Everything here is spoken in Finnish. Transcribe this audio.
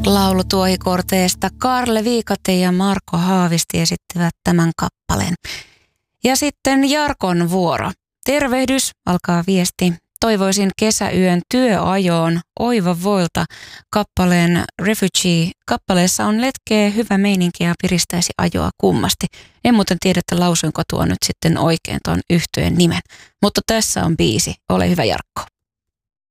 Laulutuohikorteesta Karle Viikate ja Marko Haavisti esittivät tämän kappaleen. Ja sitten Jarkon vuoro. Tervehdys, alkaa viesti. Toivoisin kesäyön työajoon Oiva Voilta kappaleen Refugee. Kappaleessa on letkeä, hyvä meininki ja piristäisi ajoa kummasti. En muuten tiedä, että lausuinko tuo nyt sitten oikein tuon yhtyeen nimen. Mutta tässä on biisi. Ole hyvä, Jarkko.